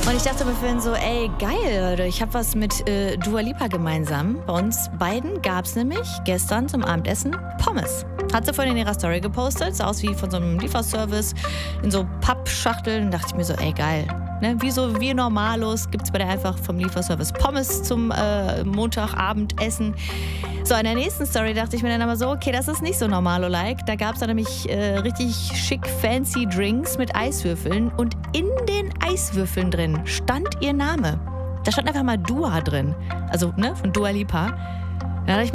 Und ich dachte mir vorhin so, ey, geil, Leute, ich habe was mit Dua Lipa gemeinsam. Bei uns beiden gab es nämlich gestern zum Abendessen Pommes. Hat sie vorhin in ihrer Story gepostet, sah aus wie von so einem Lieferservice in so Pappschachteln. Da dachte ich mir so, ey, geil. Ne? Wie so wir Normalos gibt es bei der einfach vom Lieferservice Pommes zum Montagabendessen. So, in der nächsten Story dachte ich mir dann aber so, okay, das ist nicht so Normalo-like. Da gab es dann nämlich richtig schick fancy Drinks mit Eiswürfeln und in den Eiswürfeln drin stand ihr Name. Da stand einfach mal Dua drin, also ne, von Dua Lipa. Da dachte ich